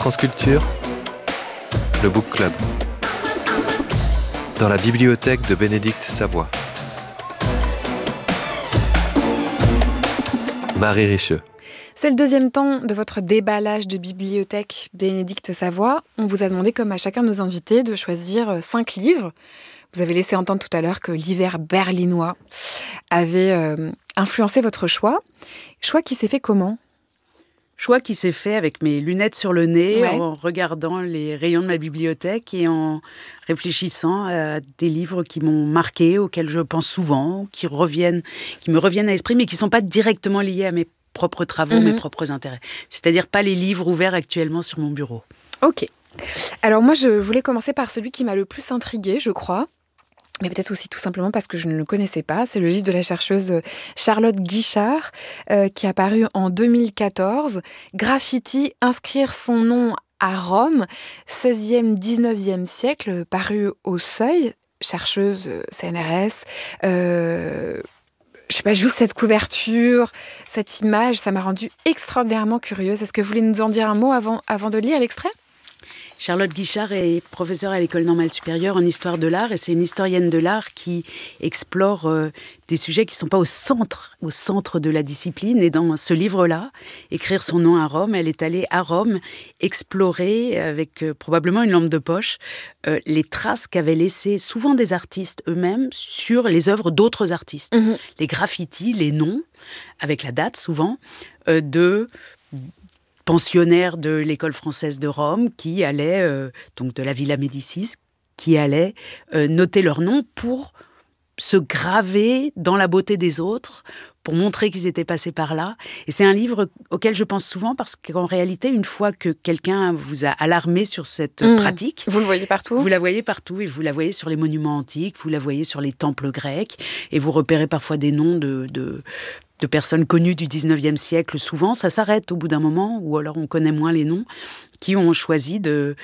France Culture, le Book Club. Dans la bibliothèque de Bénédicte Savoie. Marie Richeux. C'est le deuxième temps de votre déballage de bibliothèque Bénédicte Savoie. On vous a demandé, comme à chacun de nos invités, de choisir 5 livres. Vous avez laissé entendre tout à l'heure que l'hiver berlinois avait influencé votre choix. Choix qui s'est fait comment ? Choix qui s'est fait avec mes lunettes sur le nez, Ouais. en regardant les rayons de ma bibliothèque et en réfléchissant à des livres qui m'ont marqué, auxquels je pense souvent, qui me reviennent à l'esprit, mais qui ne sont pas directement liés à mes propres travaux, mes propres intérêts. C'est-à-dire pas les livres ouverts actuellement sur mon bureau. Ok. Alors moi, je voulais commencer par celui qui m'a le plus intriguée, je crois. Mais peut-être aussi tout simplement parce que je ne le connaissais pas. C'est le livre de la chercheuse Charlotte Guichard, qui a paru en 2014. Graffiti, inscrire son nom à Rome, 16e, 19e siècle, paru au Seuil, chercheuse CNRS. Je sais pas, juste cette couverture, cette image, ça m'a rendue extraordinairement curieuse. Est-ce que vous voulez nous en dire un mot avant de lire l'extrait ? Charlotte Guichard est professeure à l'École normale supérieure en histoire de l'art et c'est une historienne de l'art qui explore des sujets qui ne sont pas au centre de la discipline. Et dans ce livre-là, Écrire son nom à Rome, elle est allée à Rome explorer avec probablement une lampe de poche les traces qu'avaient laissées souvent des artistes eux-mêmes sur les œuvres d'autres artistes. Les graffitis, les noms, avec la date souvent, de pensionnaires de l'école française de Rome qui allaient, donc de la Villa Médicis, qui allaient noter leur nom pour se graver dans la beauté des autres, pour montrer qu'ils étaient passés par là. Et c'est un livre auquel je pense souvent parce qu'en réalité, une fois que quelqu'un vous a alarmé sur cette pratique... Vous le voyez partout ? Vous la voyez partout et vous la voyez sur les monuments antiques, vous la voyez sur les temples grecs et vous repérez parfois des noms de personnes connues du 19e siècle. Souvent, ça s'arrête au bout d'un moment, ou alors on connaît moins les noms, qui ont choisi de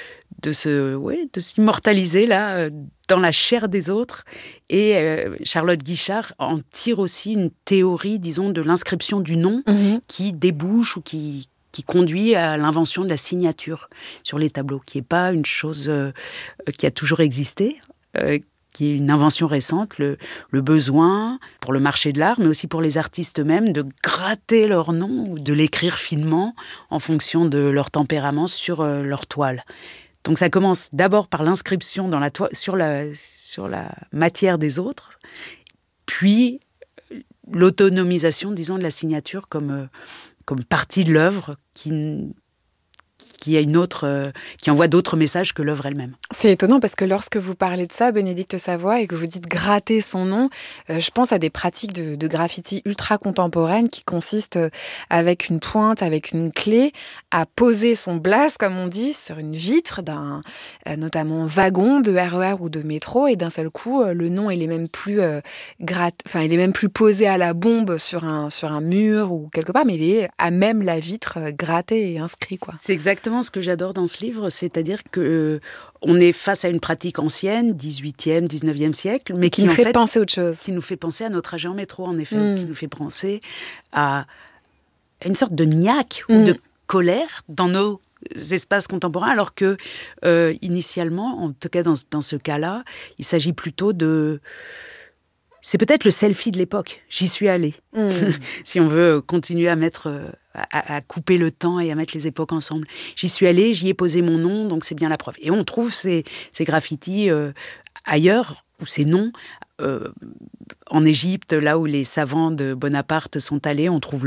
s'immortaliser là, dans la chair des autres. Et Charlotte Guichard en tire aussi une théorie, disons, de l'inscription du nom qui débouche ou qui conduit à l'invention de la signature sur les tableaux, qui n'est pas une chose qui a toujours existé, qui est une invention récente, le besoin pour le marché de l'art, mais aussi pour les artistes eux-mêmes, de gratter leur nom ou de l'écrire finement en fonction de leur tempérament sur leur toile. Donc ça commence d'abord par l'inscription dans la sur la matière des autres, puis l'autonomisation, disons, de la signature comme partie de l'œuvre qui envoie d'autres messages que l'œuvre elle-même. C'est étonnant parce que lorsque vous parlez de ça, Bénédicte Savoie, et que vous dites gratter son nom, je pense à des pratiques de graffiti ultra contemporaines qui consistent avec une pointe, avec une clé, à poser son blast, comme on dit, sur une vitre d'un notamment wagon de RER ou de métro, et d'un seul coup, le nom il est même plus il est même plus posé à la bombe sur un mur ou quelque part, mais il est à même la vitre gratté et inscrit, quoi. C'est exactement ce que j'adore dans ce livre, c'est-à-dire que on est face à une pratique ancienne, 18e, 19e siècle, mais qui nous fait penser à autre chose. Qui nous fait penser à notre trajet en métro, en effet, qui nous fait penser à une sorte de niaque ou de colère dans nos espaces contemporains, alors que, initialement, en tout cas dans ce cas-là, il s'agit plutôt de... C'est peut-être le selfie de l'époque. J'y suis allée. Si on veut continuer à couper le temps et à mettre les époques ensemble. J'y suis allée, j'y ai posé mon nom, donc c'est bien la preuve. Et on trouve ces graffitis ailleurs, ou ces noms, en Égypte, là où les savants de Bonaparte sont allés, on trouve